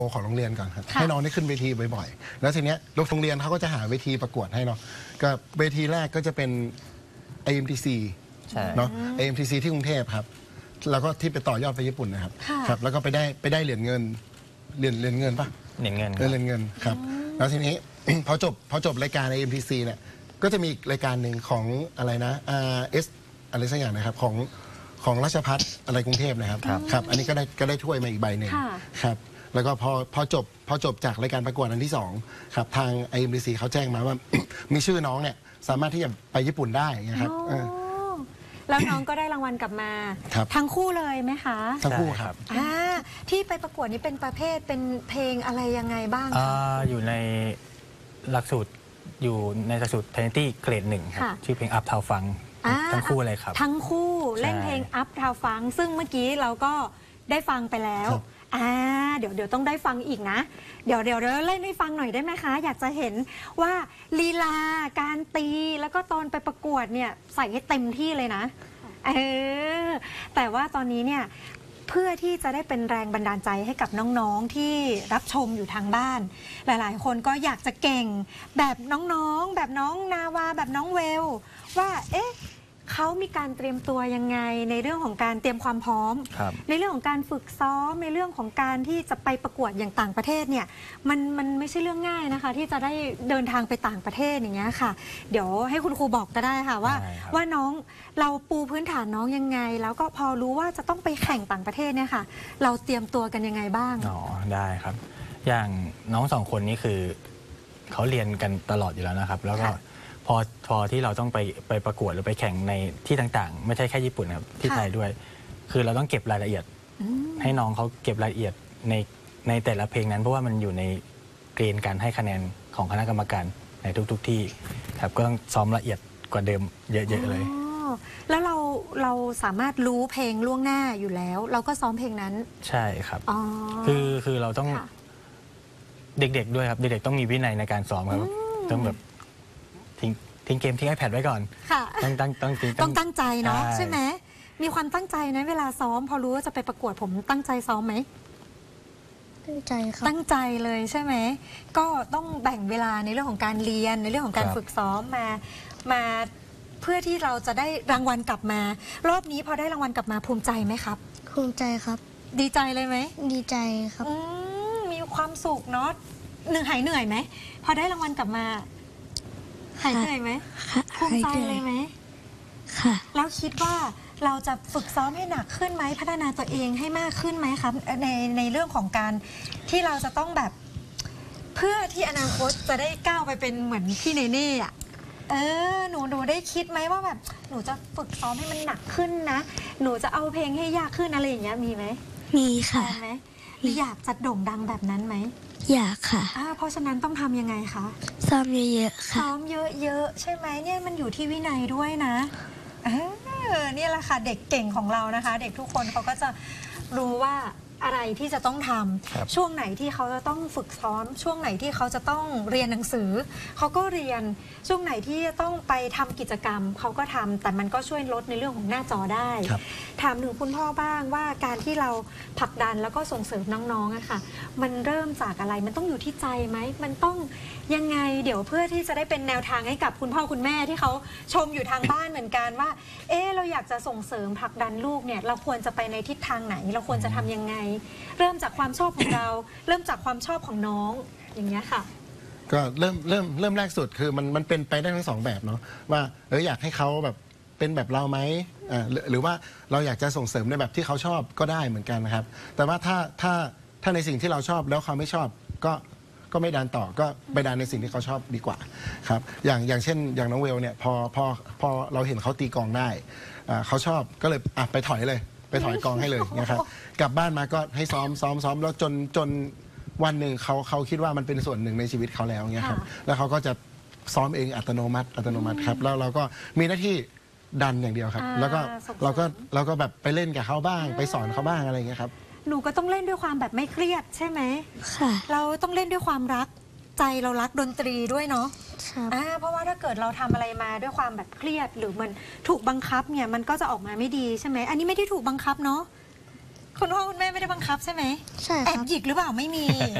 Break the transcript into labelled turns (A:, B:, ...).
A: ของโรงเรียนก่อนครับให้น้องได้ขึ้นเวทีบ่อยๆแล้วทีเนี้ยโรงเรียนเขาก็จะหาเวทีประกวดให้เนาะกับเวทีแรกก็จะเป็น AMTC เนาะ AMTC ที่กรุงเทพครับแล้วก็ที่ไปต่อยอดไปญี่ปุ่นนะครับครับแล้วก็ไปได้เหรียญเงินเหรียญเงินปะ
B: เหรียญเงิน
A: ครับแล้วทีนี้ พอจบรายการ AMTC เนี่ยก็จะมีรายการหนึ่งของอะไรนะ RS อะไรสักอย่างนะครับของราชภัฏอะไรกรุงเทพนะครับครับอันนี้ก็ได้ถ้วยมาอีกใบหนึ่งครับแล้วก็พอจบจากรายการประกวดอันที่2ครับทาง IMDC เขาแจ้งมาว่า มีชื่อน้องเนี่ยสามารถที่จะไปญี่ปุ่นได้นะครับ
C: แล้วน้องก็ได้รางวัลกลับมาทั้งคู่เลยไหมคะ
A: ทั้งคู่ครับ
C: ที่ไปประกวดนี้เป็นประเภทเป็นเพลงอะไรยังไงบ้างคะ
B: อยู่ในหลักสูตรเทนตี้เกรด 1ครับชื่อเพลงอัพทาวฟังทั้งคู่เลยครับ
C: ทั้งคู่เล่นเพลงอัพทาวฟังซึ่งเมื่อกี้เราก็ได้ฟังไปแล้วเดี๋ยวต้องได้ฟังอีกนะเดี๋ยวเล่นให้ฟังหน่อยได้ไหมคะอยากจะเห็นว่าลีลาการตีแล้วก็ตอนไปประกวดเนี่ยใส่ให้เต็มที่เลยนะแต่ว่าตอนนี้เนี่ยเพื่อที่จะได้เป็นแรงบันดาลใจให้กับน้องๆที่รับชมอยู่ทางบ้านหลายๆคนก็อยากจะเก่งแบบน้องๆแบบน้องนาวาแบบน้องเวลว่าเขามีการเตรียมตัวยังไงในเรื่องของการเตรียมความพร้อมในเรื่องของการฝึกซ้อมในเรื่องของการที่จะไปประกวดอย่างต่างประเทศเนี่ยมันไม่ใช่เรื่องง่ายนะคะที่จะได้เดินทางไปต่างประเทศอย่างเงี้ยค่ะเดี๋ยวให้คุณครูบอกก็ได้ค่ะว่าน้องเราปูพื้นฐานน้องยังไงแล้วก็พอรู้ว่าจะต้องไปแข่งต่างประเทศเนี่ยค่ะเราเตรียมตัวกันยังไงบ้าง
B: ได้ครับอย่างน้อง2 คนนี้คือเขาเรียนกันตลอดอยู่แล้วนะครับแล้วก็พอที่เราต้องไปประกวดหรือไปแข่งในที่ต่างๆไม่ใช่แค่ญี่ปุ่นครับที่ไทยด้วยคือเราต้องเก็บรายละเอียดให้น้องเขาเก็บรายละเอียดในแต่ละเพลงนั้นเพราะว่ามันอยู่ในเกณฑ์การให้คะแนนของคณะกรรมการในทุกที่ครับก็ต้องซ้อมละเอียดกว่าเดิมเยอะๆเลย
C: แล้วเราสามารถรู้เพลงล่วงหน้าอยู่แล้วเราก็ซ้อมเพลงนั้น
B: ใช่ครับคือเราต้องเด็กๆด้วยครับเด็กๆต้องมีวินัยในการซ้อมครับต้องแบบทิ้งเกมทิ้ง iPad ไว้ก่อน
C: ต้องตั้งใจเนาะใช่ไหมมีความตั้งใจนะเวลาซ้อมพอรู้ว่าจะไปประกวดผมตั้งใจซ้อมไหม
D: ตั้งใจครับ
C: ตั้งใจเลยใช่ไหมก็ต้องแบ่งเวลาในเรื่องของการเรียนในเรื่องของการฝึกซ้อมมาเพื่อที่เราจะได้รางวัลกลับมารอบนี้พอได้รางวัลกลับมาภูมิใจไหมครับ
D: ภูมิใจครับ
C: ดีใจเลยไหม
D: ดีใจครับ
C: มีความสุขเนาะหายเหนื่อยไหมพอได้รางวัลกลับมาหายเหนื่อยไหมภูมิใจเลยไหม
D: ค่ะ
C: แล้วคิดว่าเราจะฝึกซ้อมให้หนักขึ้นไหมพัฒนาตัวเองให้มากขึ้นไหมครับในเรื่องของการที่เราจะต้องแบบเพื่อที่อนาคตจะได้ก้าวไปเป็นเหมือนพี่เนเน่อะหนูได้คิดไหมว่าแบบหนูจะฝึกซ้อมให้มันหนักขึ้นนะหนูจะเอาเพลงให้ยากขึ้นอะไรอย่างเงี้ยมีไหม
D: มีค่ะ
C: ไหมอยากจะโด่งดังแบบนั้นไหม
D: อยากค่ะ
C: เพราะฉะนั้นต้องทำยังไงคะ
D: ซ้อมเยอะๆค่ะ
C: ซ้อมเยอะๆใช่ไหมเนี่ยมันอยู่ที่วินัยด้วยนะนี่แหละค่ะเด็กเก่งของเรานะคะเด็กทุกคนเขาก็จะรู้ว่าอะไรที่จะต้องทำช่วงไหนที่เขาจะต้องฝึกซ้อมช่วงไหนที่เขาจะต้องเรียนหนังสือเขาก็เรียนช่วงไหนที่จะต้องไปทำกิจกรรมเขาก็ทำแต่มันก็ช่วยลดในเรื่องของหน้าจอได้ถามถึงคุณพ่อบ้างว่าการที่เราผลักดันแล้วก็ส่งเสริมน้องๆอะค่ะมันเริ่มจากอะไรมันต้องอยู่ที่ใจไหมมันต้องยังไงเดี๋ยวเพื่อที่จะได้เป็นแนวทางให้กับคุณพ่อคุณแม่ที่เขาชมอยู่ทางบ้านเหมือนกันว่าเราอยากจะส่งเสริมผลักดันลูกเนี่ยเราควรจะไปในทิศทางไหนเราควรจะทำยังไงเริ่มจากความชอบของเราเริ่มจากความชอบของน้องอย่างเงี้ยค่ะ
A: ก็เริ่มแรกสุดคือมันเป็นไปได้ทั้ง2แบบเนาะว่าอยากให้เขาแบบเป็นแบบเราไหมหรือว่าเราอยากจะส่งเสริมในแบบที่เขาชอบก็ได้เหมือนกันนะครับแต่ว่าถ้าในสิ่งที่เราชอบแล้วเขาไม่ชอบก็ไม่ดันต่อก็ไปดันในสิ่งที่เขาชอบดีกว่าครับอย่างเช่นอย่างน้องเวลเนี่ยพอเราเห็นเขาตีกลองได้เขาชอบก็เลยไปถอยเลยไปถอยกองให้เลยนะครับกลับบ้านมาก็ให้ซ้อมแล้วจนวันหนึ่งเขาคิดว่ามันเป็นส่วนหนึ่งในชีวิตเขาแล้วเงี้ยครับแล้วเขาก็จะซ้อมเองอัตโนมัติครับแล้วเราก็มีหน้าที่ดันอย่างเดียวครับแล้วก็เราก็แบบไปเล่นกับเขาบ้างไปสอนเขาบ้างอะไรเงี้ยครับ
C: หนูก็ต้องเล่นด้วยความแบบไม่เครียดใช่ไหมค่ะเราต้องเล่นด้วยความรักใจเรารักดนตรีด้วยเนาะเพราะว่าถ้าเกิดเราทำอะไรมาด้วยความแบบเครียดหรือมันถูกบังคับเนี่ยมันก็จะออกมาไม่ดีใช่ไหมอันนี้ไม่ได้ถูกบังคับเนาะคุณพ่อคุณแม่ไม่ได้บังคับใช่ไหม
E: ใช่
C: แอ
E: ครับ บ
C: หยิกหรือเปล่าไม่มี